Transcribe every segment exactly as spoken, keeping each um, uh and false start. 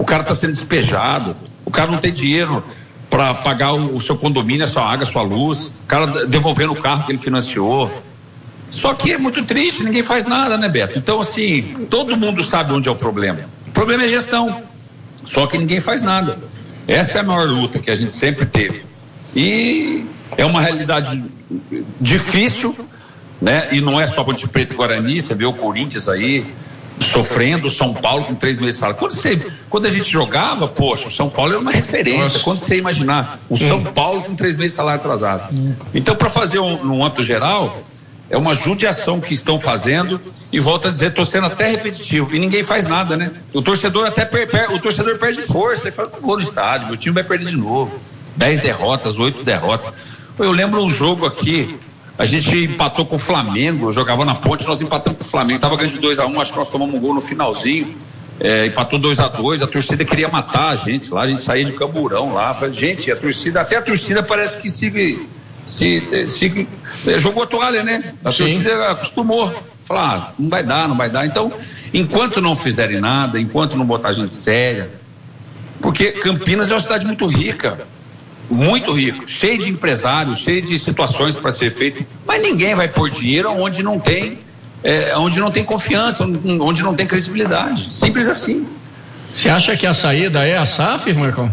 cara está sendo despejado, o cara não tem dinheiro para pagar o, o seu condomínio, a sua água, a sua luz, o cara devolvendo o carro que ele financiou. Só que é muito triste, ninguém faz nada, né, Beto? Então, assim, todo mundo sabe onde é o problema. O problema é gestão, só que ninguém faz nada. Essa é a maior luta que a gente sempre teve. E é uma realidade difícil, né? E não é só Ponte Preta e Guarani, você vê o Corinthians aí sofrendo, o São Paulo com três meses de salário. Quando, você, quando a gente jogava, poxa, o São Paulo era uma referência. Nossa. Quando você ia imaginar o São Paulo com três meses de salário atrasado? Então, para fazer um, num âmbito geral, é uma judiação que estão fazendo, e volto a dizer, estou sendo até repetitivo, e ninguém faz nada, né? O torcedor até per, per, o torcedor perde força, ele fala, não vou no estádio, meu time vai perder de novo. Dez derrotas, oito derrotas. Eu lembro um jogo aqui, a gente empatou com o Flamengo, eu jogava na Ponte, nós empatamos com o Flamengo, estava ganhando de dois a um, acho que nós tomamos um gol no finalzinho, é, empatou dois a dois, a torcida queria matar a gente lá, a gente saía de camburão lá, falei, gente, a torcida, até a torcida parece que se, se, se jogou a toalha, né? A Sim. torcida acostumou, falar, ah, não vai dar, não vai dar. Então, enquanto não fizerem nada, enquanto não botar gente séria, porque Campinas é uma cidade muito rica, muito rico, cheio de empresários, cheio de situações para ser feito, mas ninguém vai pôr dinheiro onde não tem, é, onde não tem confiança, onde não tem credibilidade, simples assim. Você acha que a saída é a S A F, Marcão?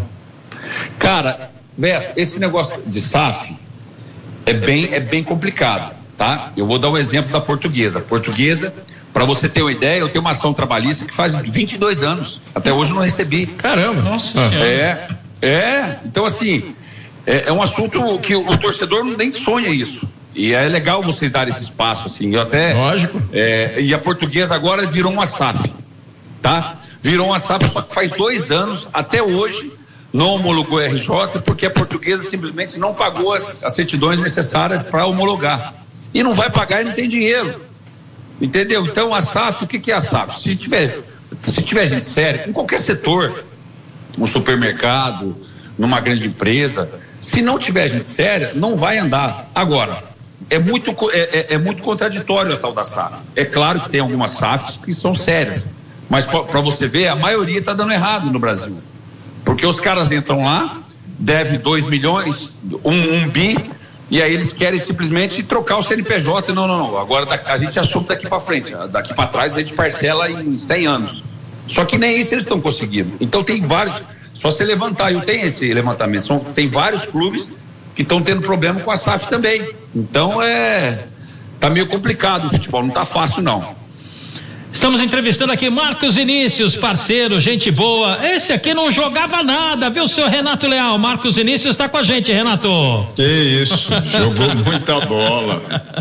Cara, Beto, esse negócio de S A F é bem, é bem complicado, tá? Eu vou dar um exemplo da Portuguesa. Portuguesa, para você ter uma ideia, eu tenho uma ação trabalhista que faz vinte e dois anos, até hoje eu não recebi. Caramba, nossa senhora. É, é, então assim, é, é um assunto que o, o torcedor nem sonha isso. E é legal vocês darem esse espaço, assim. Eu até. Lógico. É, e a Portuguesa agora virou uma S A F, tá? Virou uma S A F, só que faz dois anos, até hoje, não homologou a R J, porque a Portuguesa simplesmente não pagou as, as certidões necessárias para homologar. E não vai pagar e não tem dinheiro. Entendeu? Então a S A F, o que, que é a S A F? Se tiver, se tiver gente séria, em qualquer setor, um supermercado, numa grande empresa, se não tiver gente séria, não vai andar. Agora, é muito, é, é, é muito contraditório a tal da S A F. É claro que tem algumas S A Fs que são sérias, mas para você ver, a maioria está dando errado no Brasil. Porque os caras entram lá, devem dois milhões, um, um bi, e aí eles querem simplesmente trocar o C N P J. Não, não, não. Agora a gente assume daqui para frente, daqui para trás a gente parcela em cem anos. Só que nem isso eles estão conseguindo. Então tem vários, só se levantar, eu tenho esse levantamento, são, tem vários clubes que estão tendo problema com a S A F também. Então é, tá meio complicado o futebol, não tá fácil não. Estamos entrevistando aqui Marcos Vinícius, parceiro, gente boa. Esse aqui não jogava nada, viu, seu Renato Leal? Marcos Vinícius está com a gente, Renato. Que isso, jogou muita bola.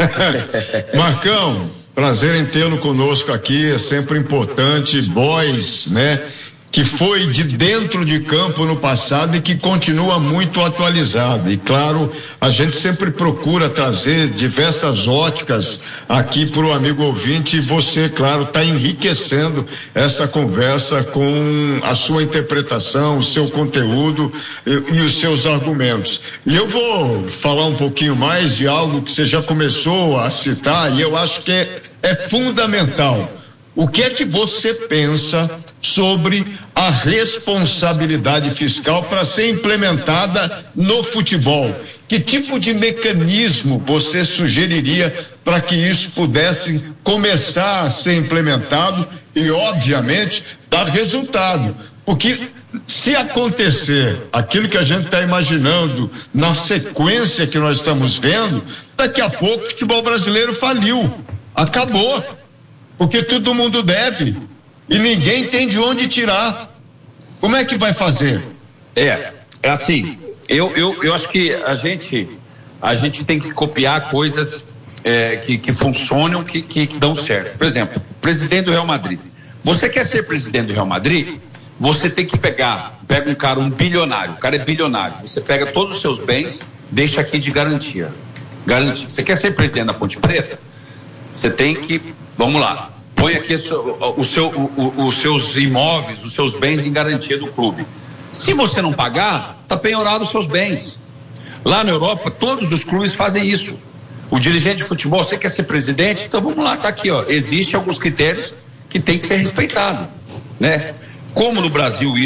Marcão, prazer em tê-lo conosco aqui, é sempre importante, voz, né? Que foi de dentro de campo no passado e que continua muito atualizado. E claro, a gente sempre procura trazer diversas óticas aqui para o amigo ouvinte, e você, claro, está enriquecendo essa conversa com a sua interpretação, o seu conteúdo e, e os seus argumentos. E eu vou falar um pouquinho mais de algo que você já começou a citar, e eu acho que é, é fundamental. O que é que você pensa sobre a responsabilidade fiscal para ser implementada no futebol? Que tipo de mecanismo você sugeriria para que isso pudesse começar a ser implementado e, obviamente, dar resultado? Porque se acontecer aquilo que a gente está imaginando na sequência que nós estamos vendo, daqui a pouco o futebol brasileiro faliu, acabou. Porque todo mundo deve e ninguém tem de onde tirar. Como é que vai fazer? É, é assim, eu, eu, eu acho que a gente, a gente tem que copiar coisas é, que, que funcionam, que, que, que dão certo. Por exemplo, presidente do Real Madrid. Você quer ser presidente do Real Madrid? Você tem que pegar, pega um cara, um bilionário, o cara é bilionário, você pega todos os seus bens, deixa aqui de garantia. Garantia. Você quer ser presidente da Ponte Preta? Você tem que, vamos lá, põe aqui o seu, o seu, o, os seus imóveis, os seus bens em garantia do clube. Se você não pagar, está penhorado os seus bens. Lá na Europa, todos os clubes fazem isso. O dirigente de futebol, você quer ser presidente? Então vamos lá, está aqui, ó. Existem alguns critérios que tem que ser respeitado, né? Como no Brasil isso